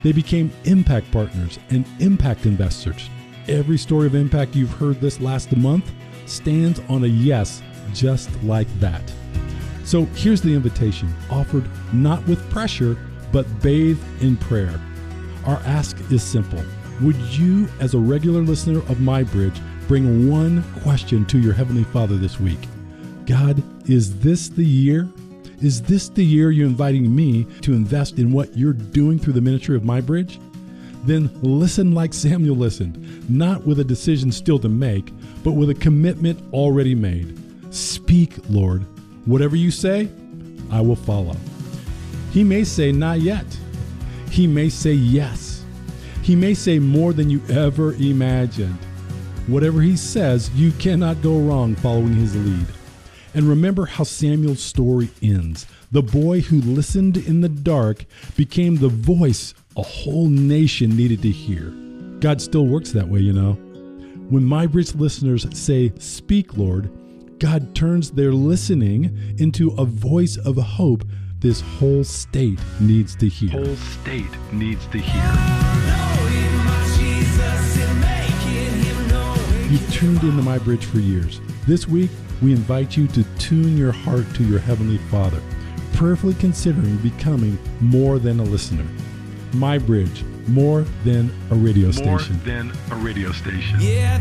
They became impact partners and impact investors. Every story of impact you've heard this last month stands on a yes, just like that. So here's the invitation, offered not with pressure, but bathed in prayer. Our ask is simple. Would you, as a regular listener of MyBridge, bring one question to your Heavenly Father this week? God, is this the year? Is this the year you're inviting me to invest in what you're doing through the ministry of MyBridge? Then listen like Samuel listened, not with a decision still to make, but with a commitment already made. Speak, Lord. Whatever you say, I will follow. He may say not yet. He may say yes. He may say more than you ever imagined. Whatever he says, you cannot go wrong following his lead. And remember how Samuel's story ends. The boy who listened in the dark became the voice a whole nation needed to hear. God still works that way, you know. When MyBridge listeners say, "Speak, Lord," God turns their listening into a voice of hope this whole state needs to hear. You've tuned into MyBridge for years. This week, we invite you to tune your heart to your Heavenly Father, prayerfully considering becoming more than a listener. MyBridge, more than a radio station. Yeah.